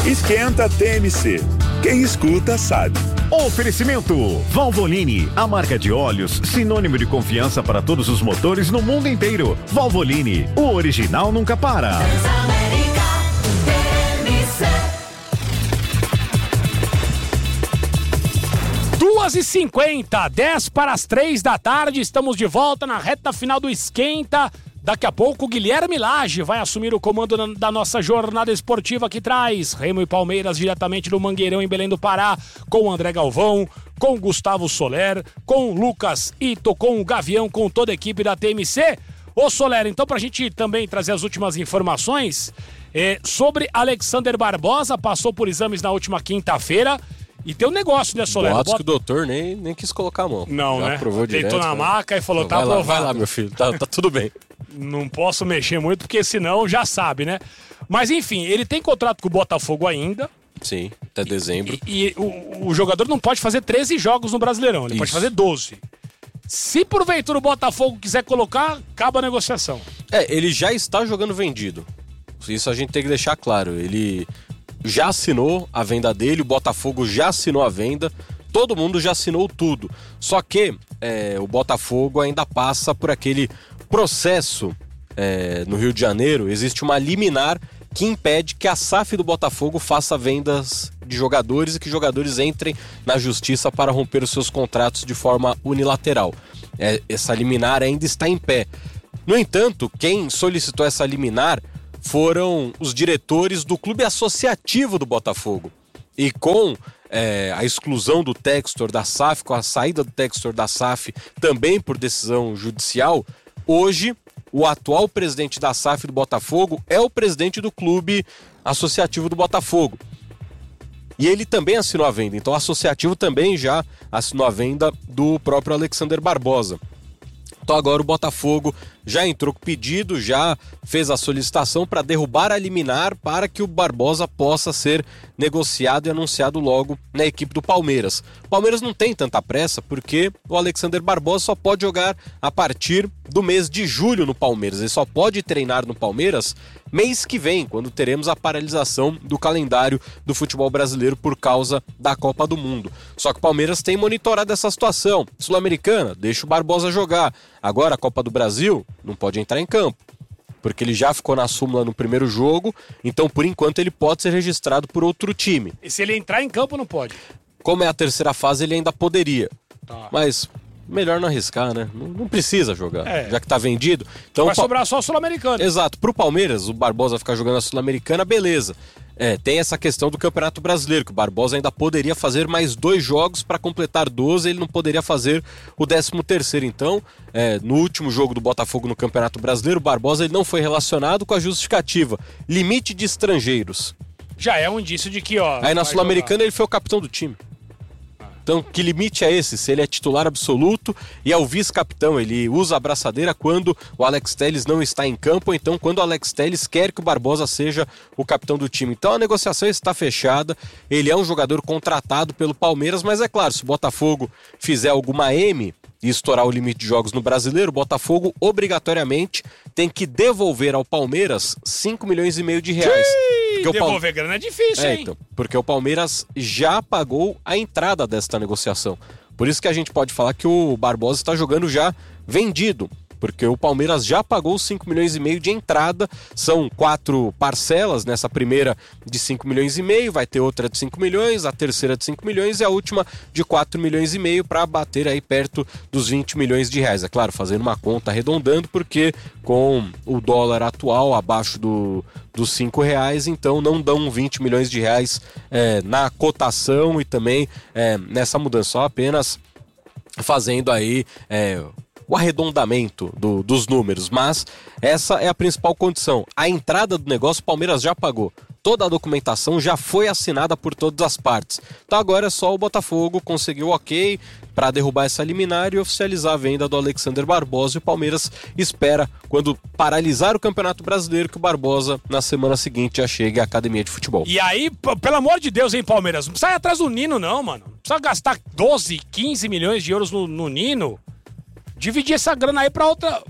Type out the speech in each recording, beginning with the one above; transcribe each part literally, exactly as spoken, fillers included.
Esquenta T M C. Quem escuta sabe. Oferecimento Valvoline, a marca de óleos sinônimo de confiança para todos os motores no mundo inteiro. Valvoline, o original nunca para. duas e cinquenta, dez para as três da tarde, estamos de volta na reta final do Esquenta. Daqui a pouco o Guilherme Lage vai assumir o comando da, da nossa jornada esportiva que traz Remo e Palmeiras diretamente do Mangueirão em Belém do Pará, com o André Galvão, com o Gustavo Soler, com o Lucas Ito, com o Gavião, com toda a equipe da T M C. Ô Soler, então pra gente também trazer as últimas informações é, sobre Alexander Barbosa, passou por exames na última quinta-feira. E tem um negócio, né, Soler? Boatos Bota... que o doutor nem, nem quis colocar a mão. Não, já né? Aprovou direto. Deitou na maca e falou, vai tá lá, aprovado. Vai lá, meu filho, tá, tá tudo bem. Não posso mexer muito, porque senão já sabe, né? Mas enfim, ele tem contrato com o Botafogo ainda. Sim, até dezembro. E, e o, o jogador não pode fazer treze jogos no Brasileirão, ele Isso. pode fazer doze. Se porventura o Botafogo quiser colocar, acaba a negociação. É, ele já está jogando vendido. Isso a gente tem que deixar claro. Ele... já assinou a venda dele, o Botafogo já assinou a venda, todo mundo já assinou tudo. Só que é, o Botafogo ainda passa por aquele processo é, no Rio de Janeiro, existe uma liminar que impede que a S A F do Botafogo faça vendas de jogadores e que jogadores entrem na justiça para romper os seus contratos de forma unilateral. É, essa liminar ainda está em pé. No entanto, quem solicitou essa liminar foram os diretores do clube associativo do Botafogo. E com é, a exclusão do Textor da S A F, com a saída do Textor da S A F também por decisão judicial, hoje o atual presidente da S A F do Botafogo é o presidente do clube associativo do Botafogo. E ele também assinou a venda, então o associativo também já assinou a venda do próprio Alexander Barbosa. Então agora o Botafogo já entrou com pedido, já fez a solicitação para derrubar a liminar para que o Barbosa possa ser negociado e anunciado logo na equipe do Palmeiras. O Palmeiras não tem tanta pressa porque o Alexander Barbosa só pode jogar a partir do mês de julho no Palmeiras. Ele só pode treinar no Palmeiras mês que vem, quando teremos a paralisação do calendário do futebol brasileiro por causa da Copa do Mundo. Só que o Palmeiras tem monitorado essa situação. Sul-Americana, deixa o Barbosa jogar. Agora a Copa do Brasil não pode entrar em campo, porque ele já ficou na súmula no primeiro jogo, então por enquanto ele pode ser registrado por outro time. E se ele entrar em campo não pode? Como é a terceira fase, ele ainda poderia. Tá. Mas melhor não arriscar, né? Não, não precisa jogar, é. já que tá vendido. Então, vai sobrar só a Sul-Americana. Exato. Pro Palmeiras, o Barbosa ficar jogando a Sul-Americana, beleza. É, tem essa questão do Campeonato Brasileiro, que o Barbosa ainda poderia fazer mais dois jogos para completar doze, ele não poderia fazer o décimo terceiro. Então, é, no último jogo do Botafogo no Campeonato Brasileiro, o Barbosa ele não foi relacionado com a justificativa limite de estrangeiros. Já é um indício de que, ó... Aí na Sul-Americana ele foi o capitão do time. Então, que limite é esse? Se ele é titular absoluto e é o vice-capitão, ele usa a abraçadeira quando o Alex Telles não está em campo, ou então quando o Alex Telles quer que o Barbosa seja o capitão do time. Então a negociação está fechada, ele é um jogador contratado pelo Palmeiras, mas é claro, se o Botafogo fizer alguma M e estourar o limite de jogos no Brasileiro, o Botafogo obrigatoriamente tem que devolver ao Palmeiras cinco milhões e meio de reais. Porque devolver Pal... grana é difícil, é, hein? Então, porque o Palmeiras já pagou a entrada desta negociação. Por isso que a gente pode falar que o Barbosa está jogando já vendido. Porque o Palmeiras já pagou cinco milhões e meio de entrada, são quatro parcelas, nessa primeira de cinco milhões e meio, vai ter outra de cinco milhões, a terceira de cinco milhões e a última de quatro milhões e meio para bater aí perto dos vinte milhões de reais. É claro, fazendo uma conta arredondando, porque com o dólar atual abaixo do, dos cinco reais, então não dão vinte milhões de reais é, na cotação e também é, nessa mudança, só apenas fazendo aí... É, o arredondamento do, dos números, mas essa é a principal condição. A entrada do negócio o Palmeiras já pagou. Toda a documentação já foi assinada por todas as partes. Então agora é só o Botafogo conseguir o ok para derrubar essa liminar e oficializar a venda do Alexander Barbosa. E o Palmeiras espera, quando paralisar o Campeonato Brasileiro, que o Barbosa na semana seguinte já chegue à academia de futebol. E aí, p- pelo amor de Deus, hein, Palmeiras? Não sai atrás do Nino não, mano. Não precisa gastar doze, quinze milhões de euros no, no Nino. Dividir essa grana aí pra outra...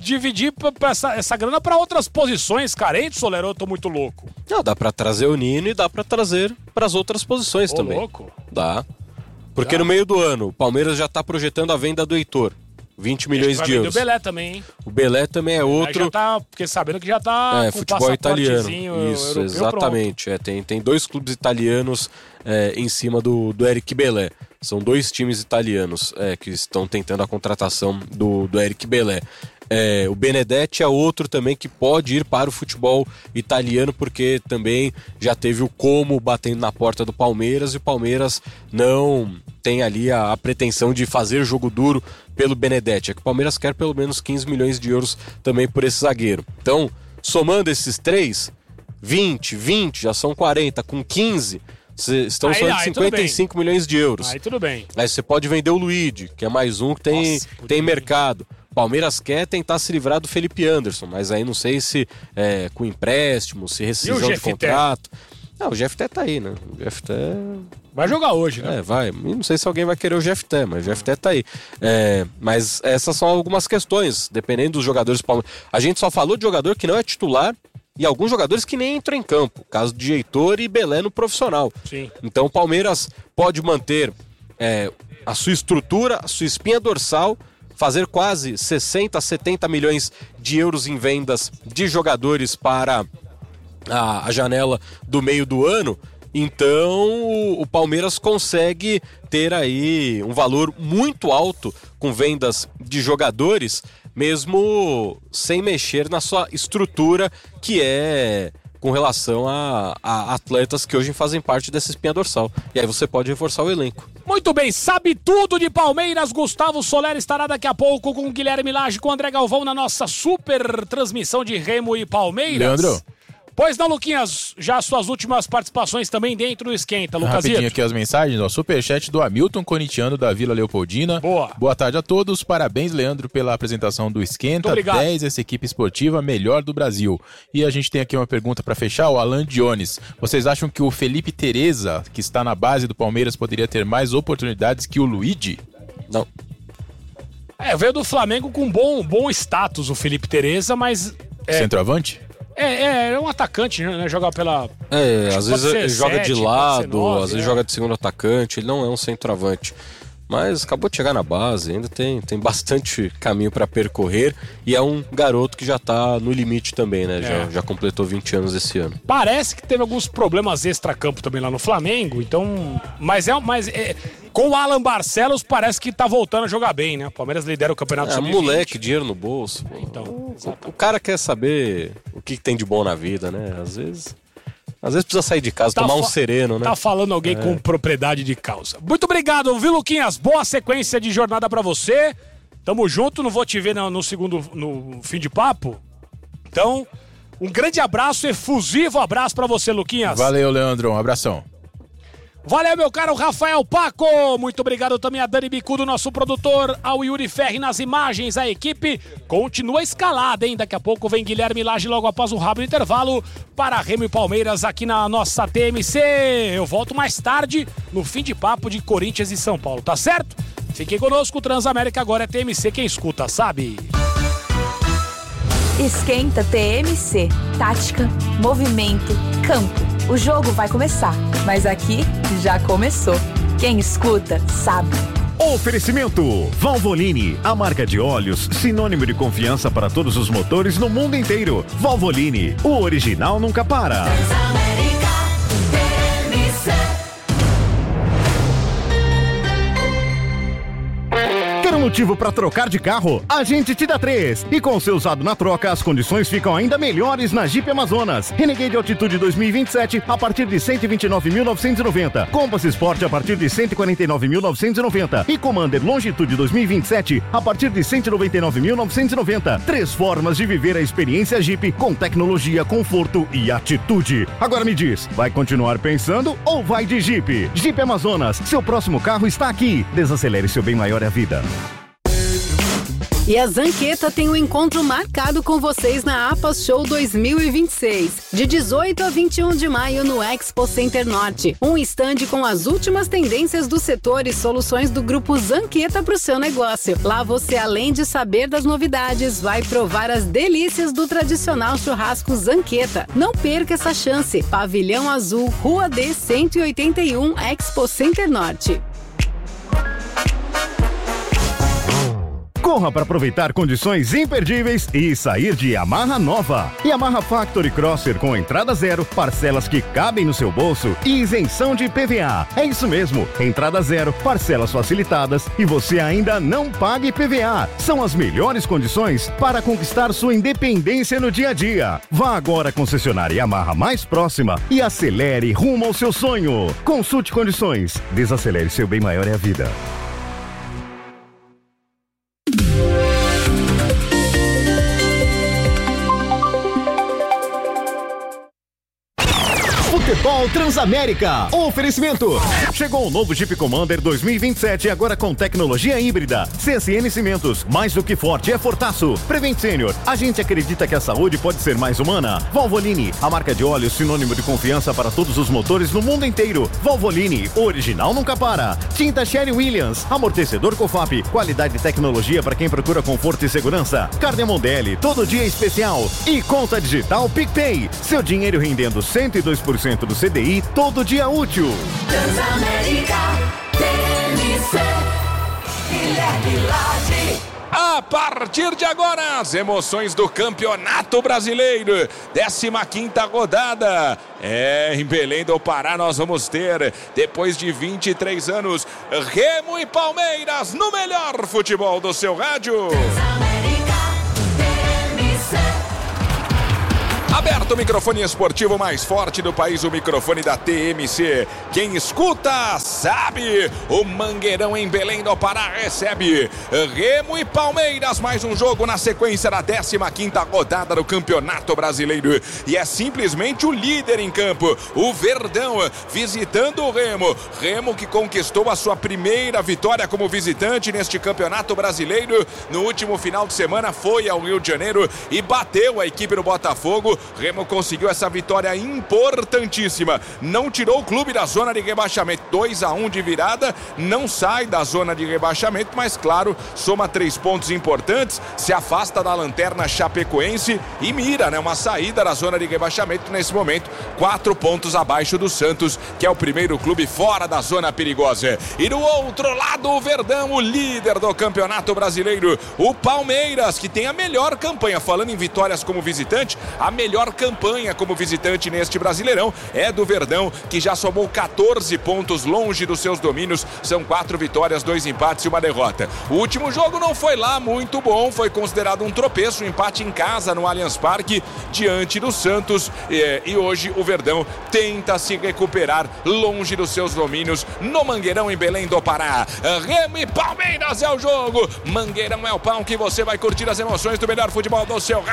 dividir pra, pra essa, essa grana pra outras posições carentes, Solero, eu tô muito louco. Não, dá pra trazer o Nino e dá pra trazer pras outras posições Ô, também. louco. Dá. Porque Dá. no meio do ano, o Palmeiras já tá projetando a venda do Heitor. vinte milhões de euros. O Belé também, hein? O Belé também é outro. Aí já tá, porque sabendo que já tá É, com futebol italiano. Isso, Isso, exatamente. É, tem, tem dois clubes italianos é, em cima do, do Eric Belé. São dois times italianos é, que estão tentando a contratação do, do Eric Belé. É, o Benedetti é outro também que pode ir para o futebol italiano, porque também já teve o Como batendo na porta do Palmeiras, e o Palmeiras não tem ali a, a pretensão de fazer jogo duro pelo Benedetti. É que o Palmeiras quer pelo menos quinze milhões de euros também por esse zagueiro. Então, somando esses três, vinte, vinte, já são quarenta, com quinze... Cê, estão aí, falando de aí, cinquenta e cinco milhões de euros. Aí tudo bem. Aí você pode vender o Luigi, que é mais um que tem, Nossa, tem mercado. Palmeiras quer tentar se livrar do Felipe Anderson, mas aí não sei se é, com empréstimo, se rescisão de contrato. Não, o G F T tá aí, né? O G F T... Vai jogar hoje, né? É, vai. E não sei se alguém vai querer o G F T, mas o G F T tá aí. É, mas essas são algumas questões, dependendo dos jogadores do Palmeiras. A gente só falou de jogador que não é titular e alguns jogadores que nem entram em campo. Caso de Heitor e Belé no profissional. Sim. Então o Palmeiras pode manter é, a sua estrutura, a sua espinha dorsal, fazer quase sessenta, setenta milhões de euros em vendas de jogadores para a, a janela do meio do ano. Então o Palmeiras consegue ter aí um valor muito alto com vendas de jogadores, mesmo sem mexer na sua estrutura, que é com relação a, a atletas que hoje fazem parte dessa espinha dorsal. E aí você pode reforçar o elenco. Muito bem, sabe tudo de Palmeiras. Gustavo Soler estará daqui a pouco com o Guilherme Lage, com o André Galvão na nossa super transmissão de Remo e Palmeiras. Leandro. Pois não, Luquinhas, já suas últimas participações também dentro do Esquenta, Lucasito. Rapidinho aqui as mensagens, ó, superchat do Hamilton Corintiano da Vila Leopoldina. Boa. Boa tarde a todos, parabéns, Leandro, pela apresentação do Esquenta. Muito obrigado. dez, essa equipe esportiva melhor do Brasil. E a gente tem aqui uma pergunta para fechar, o Alan Dionis. Vocês acham que o Felipe Tereza, que está na base do Palmeiras, poderia ter mais oportunidades que o Luigi? Não. É, veio do Flamengo com bom, bom status o Felipe Tereza, mas... É, Centroavante? é, é um atacante, né? Joga pela... É, Acho às que vezes pode ele ser joga sete, de pode lado, ser nove, às vezes é. joga de segundo atacante, ele não é um centroavante. Mas acabou de chegar na base, ainda tem, tem bastante caminho para percorrer, e é um garoto que já tá no limite também, né? É. Já, já completou vinte anos esse ano. Parece que teve alguns problemas extra-campo também lá no Flamengo, então... Mas é... Mas é... Com o Alan Barcelos, parece que tá voltando a jogar bem, né? O Palmeiras lidera o campeonato É, sub vinte. moleque, dinheiro no bolso. Pô. Então, o, exato. o cara quer saber o que, que tem de bom na vida, né? Às vezes... Às vezes precisa sair de casa, Tá tomar um fa- sereno, né? Tá falando alguém com propriedade de causa. Muito obrigado, viu, Luquinhas? Boa sequência de jornada pra você. Tamo junto, não vou te ver no, no segundo, no fim de papo. Então, um grande abraço, efusivo abraço pra você, Luquinhas. Valeu, Leandro, um abração. Valeu, meu caro Rafael Paco. Muito obrigado também a Dani Bicudo, nosso produtor, ao Yuri Ferri nas imagens. A equipe continua escalada, hein? Daqui a pouco vem Guilherme Lage logo após o rápido intervalo para Remo e Palmeiras aqui na nossa T M C. Eu volto mais tarde no fim de papo de Corinthians e São Paulo, tá certo? Fiquem conosco, o Transamérica agora é T M C, quem escuta sabe. Esquenta T M C. Tática, movimento, campo. O jogo vai começar, mas aqui já começou. Quem escuta, sabe. Oferecimento Valvoline, a marca de óleos sinônimo de confiança para todos os motores no mundo inteiro. Valvoline, o original nunca para. Quer um motivo para trocar de carro? A gente te dá três. E com o seu usado na troca, as condições ficam ainda melhores na Jeep Amazonas. Renegade Altitude dois mil e vinte e sete a partir de cento e vinte e nove mil novecentos e noventa. Compass Sport a partir de cento e quarenta e nove mil novecentos e noventa. E Commander Longitude dois mil e vinte e sete a partir de cento e noventa e nove mil novecentos e noventa. Três formas de viver a experiência Jeep com tecnologia, conforto e atitude. Agora me diz, vai continuar pensando ou vai de Jeep? Jeep Amazonas, seu próximo carro está aqui. Desacelere, seu bem maior é a vida. E a Zanqueta tem um encontro marcado com vocês na APAS Show dois mil e vinte e seis, de dezoito a vinte e um de maio no Expo Center Norte. Um estande com as últimas tendências do setor e soluções do grupo Zanqueta para o seu negócio. Lá você, além de saber das novidades, vai provar as delícias do tradicional churrasco Zanqueta. Não perca essa chance. Pavilhão Azul, Rua D cento e oitenta e um, Expo Center Norte. Corra para aproveitar condições imperdíveis e sair de Yamaha nova. Yamaha Factory Crosser com entrada zero, parcelas que cabem no seu bolso e isenção de I P V A. É isso mesmo, entrada zero, parcelas facilitadas e você ainda não paga I P V A. São as melhores condições para conquistar sua independência no dia a dia. Vá agora à concessionária Yamaha mais próxima e acelere rumo ao seu sonho. Consulte condições. Desacelere, seu bem maior é a vida. Futebol Transamérica. Oferecimento. Chegou o novo Jeep Commander dois mil e vinte e sete, agora com tecnologia híbrida. C S N Cimentos, mais do que forte é Fortaço. Prevent Senior, a gente acredita que a saúde pode ser mais humana. Valvoline, a marca de óleo sinônimo de confiança para todos os motores no mundo inteiro. Valvoline, o original nunca para. Tinta Sherry Williams, amortecedor Cofap, qualidade e tecnologia para quem procura conforto e segurança. Carne Mondelli, todo dia especial. E conta digital PicPay, seu dinheiro rendendo cento e dois por cento do C D I todo dia útil. Transamérica, T M C, Guilherme Lage. A partir de agora, as emoções do Campeonato Brasileiro, décima quinta rodada. É, em Belém do Pará nós vamos ter, depois de vinte e três anos, Remo e Palmeiras no melhor futebol do seu rádio. Transamérica, T M C. Aberto o microfone esportivo mais forte do país, o microfone da T M C. Quem escuta sabe, o Mangueirão em Belém do Pará recebe Remo e Palmeiras, mais um jogo na sequência da décima quinta rodada do Campeonato Brasileiro. E é simplesmente o líder em campo, o Verdão, visitando o Remo. Remo que conquistou a sua primeira vitória como visitante neste Campeonato Brasileiro. No último final de semana foi ao Rio de Janeiro e bateu a equipe do Botafogo. Remo conseguiu essa vitória importantíssima. Não tirou o clube da zona de rebaixamento. dois a um de virada. Não sai da zona de rebaixamento, mas claro, soma três pontos importantes. Se afasta da lanterna chapecoense e mira, né, uma saída da zona de rebaixamento nesse momento. Quatro pontos abaixo do Santos, que é o primeiro clube fora da zona perigosa. E do outro lado, o Verdão, o líder do Campeonato Brasileiro. O Palmeiras, que tem a melhor campanha. Falando em vitórias como visitante, a melhor melhor campanha como visitante neste Brasileirão é do Verdão, que já somou quatorze pontos longe dos seus domínios. São quatro vitórias, dois empates e uma derrota. O último jogo não foi lá muito bom, foi considerado um tropeço, um empate em casa no Allianz Parque diante do Santos, e, e hoje o Verdão tenta se recuperar longe dos seus domínios no Mangueirão em Belém do Pará. Remo e Palmeiras é o jogo. Mangueirão é o pão que você vai curtir as emoções do melhor futebol do seu rádio.